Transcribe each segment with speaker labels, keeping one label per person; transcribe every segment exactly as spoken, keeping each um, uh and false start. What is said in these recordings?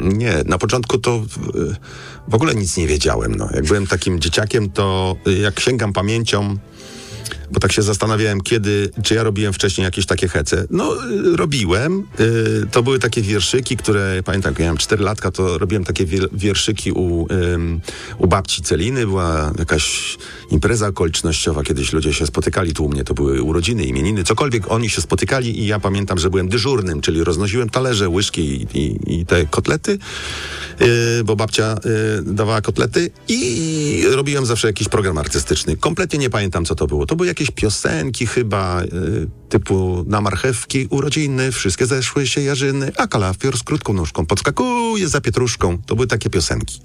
Speaker 1: Nie, na początku to w ogóle nic nie wiedziałem. No. Jak byłem takim dzieciakiem, to jak sięgam pamięcią, bo tak się zastanawiałem, kiedy, czy ja robiłem wcześniej jakieś takie hece. No, robiłem. To były takie wierszyki, które, pamiętam, jak miałem cztery latka, to robiłem takie wierszyki u, u babci Celiny. Była jakaś impreza okolicznościowa, kiedyś ludzie się spotykali tu u mnie, to były urodziny, imieniny, cokolwiek, oni się spotykali i ja pamiętam, że byłem dyżurnym, czyli roznosiłem talerze, łyżki i, i, i te kotlety, bo babcia dawała kotlety i robiłem zawsze jakiś program artystyczny. Kompletnie nie pamiętam, co to było. To były jakieś piosenki chyba, y, typu na marchewki urodziny, wszystkie zeszły się jarzyny, a kalafior z krótką nóżką podskakuje za pietruszką. To były takie piosenki.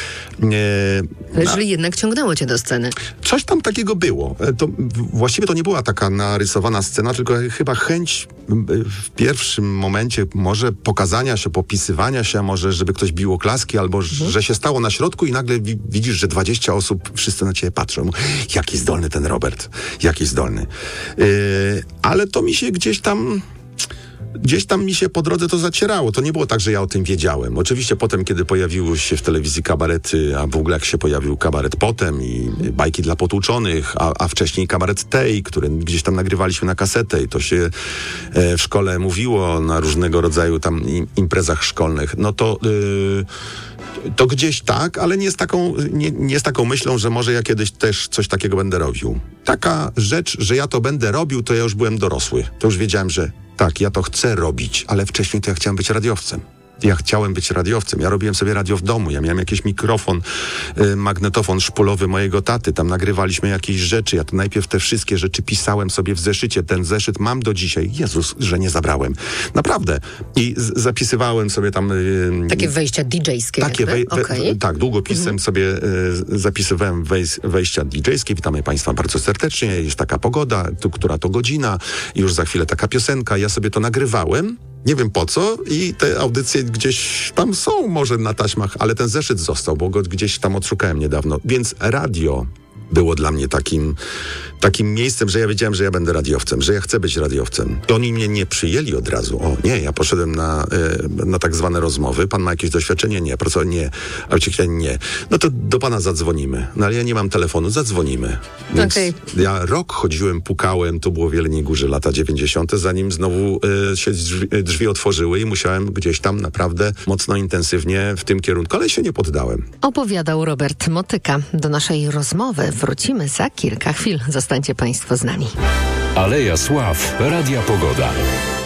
Speaker 2: E, Czyli na, jednak ciągnęło cię do sceny.
Speaker 1: Coś tam takiego było. To, właściwie to nie była taka narysowana scena, tylko chyba chęć w pierwszym momencie może pokazania się, popisywania się, może żeby ktoś bił oklaski, albo mhm. że się stało na środku i nagle wi- widzisz, że dwadzieścia osób, wszyscy na ciebie patrzą. Jaki zdolny ten Robert. Jaki zdolny. Yy, ale to mi się gdzieś tam... Gdzieś tam mi się po drodze to zacierało. To nie było tak, że ja o tym wiedziałem. Oczywiście potem, kiedy pojawiły się w telewizji kabarety, a w ogóle jak się pojawił kabaret Potem i bajki dla potłuczonych, a, a wcześniej kabaret Tej, który gdzieś tam nagrywaliśmy na kasetę i to się e, w szkole mówiło na różnego rodzaju tam imprezach szkolnych, no to... Yy, To gdzieś tak, ale nie z, taką, nie, nie z taką myślą, że może ja kiedyś też coś takiego będę robił. Taka rzecz, że ja to będę robił, to ja już byłem dorosły. To już wiedziałem, że tak, ja to chcę robić, ale wcześniej to ja chciałem być radiowcem. Ja chciałem być radiowcem. Ja robiłem sobie radio w domu. Ja miałem jakiś mikrofon, y, magnetofon szpulowy mojego taty. Tam nagrywaliśmy jakieś rzeczy. Ja to najpierw te wszystkie rzeczy pisałem sobie w zeszycie. Ten zeszyt mam do dzisiaj. Jezus, że nie zabrałem. Naprawdę. I z- zapisywałem sobie tam... Y,
Speaker 2: takie wejścia didżejskie.
Speaker 1: Takie wej- we-
Speaker 2: okay.
Speaker 1: Tak, długopisem mhm. sobie y, zapisywałem wej- wejścia didżejskie. Witamy Państwa bardzo serdecznie. Jest taka pogoda, tu, która to godzina. I już za chwilę taka piosenka. Ja sobie to nagrywałem. Nie wiem po co i te audycje gdzieś tam są może na taśmach, ale ten zeszyt został, bo go gdzieś tam odszukałem niedawno. Więc radio było dla mnie takim, takim miejscem, że ja wiedziałem, że ja będę radiowcem, że ja chcę być radiowcem. I oni mnie nie przyjęli od razu. O nie, ja poszedłem na, y, na tak zwane rozmowy. Pan ma jakieś doświadczenie? Nie. Pracował? Nie. A uciekli? Nie. No to do pana zadzwonimy. No ale ja nie mam telefonu, zadzwonimy. Więc okay. Ja rok chodziłem, pukałem, to było w Jeleniej Górze, lata dziewięćdziesiąte, zanim znowu y, się drzwi, drzwi otworzyły i musiałem gdzieś tam naprawdę mocno intensywnie w tym kierunku, ale się nie poddałem.
Speaker 2: Opowiadał Robert Motyka. Do naszej rozmowy wrócimy za kilka chwil. Zostańcie Państwo z nami.
Speaker 3: Aleja Sław, Radia Pogoda.